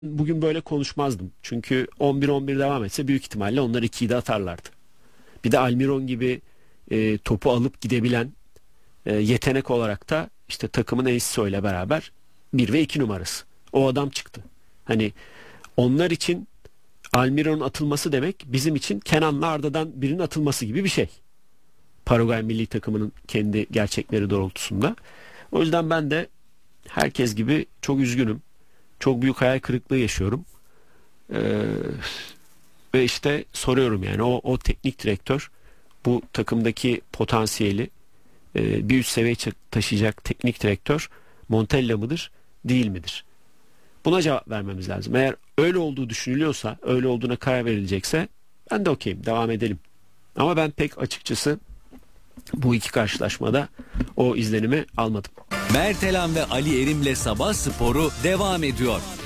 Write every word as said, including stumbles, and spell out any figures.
Bugün böyle konuşmazdım. Çünkü on bir on bir devam etse büyük ihtimalle onlar ikiyi de atarlardı. Bir de Almiron gibi e, topu alıp gidebilen e, yetenek olarak da işte takımın Enciso ile beraber bir ve iki numarası. O adam çıktı. Hani onlar için Almiron'un atılması demek bizim için Kenan'la Arda'dan birinin atılması gibi bir şey. Paraguay milli takımının kendi gerçekleri doğrultusunda. O yüzden ben de herkes gibi çok üzgünüm. Çok büyük hayal kırıklığı yaşıyorum. Ee, ve işte soruyorum yani o, o teknik direktör bu takımdaki potansiyeli e, bir üst seviyeye taşıyacak teknik direktör Montella mıdır değil midir? Buna cevap vermemiz lazım. Eğer öyle olduğu düşünülüyorsa, öyle olduğuna karar verilecekse ben de okeyim, devam edelim. Ama ben pek açıkçası bu iki karşılaşmada o izlenimi almadım. Mert Elan ve Ali Erim'le Sabah Sporu devam ediyor.